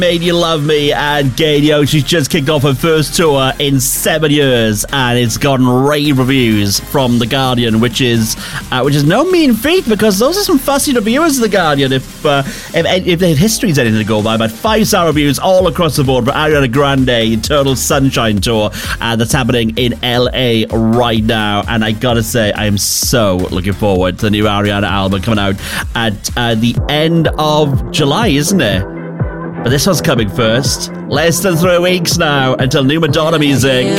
Made You Love Me, and Gadio, she's just kicked off her first tour in 7 years, and it's gotten rave reviews from The Guardian, which is no mean feat, because those are some fussy reviewers of The Guardian, if the history's anything to go by. But 5-star reviews all across the board for Ariana Grande Eternal Sunshine Tour, that's happening in LA right now, and I gotta say, I am so looking forward to the new Ariana album coming out at the end of July, isn't it? But this one's coming first. Less than 3 weeks now until new Madonna music.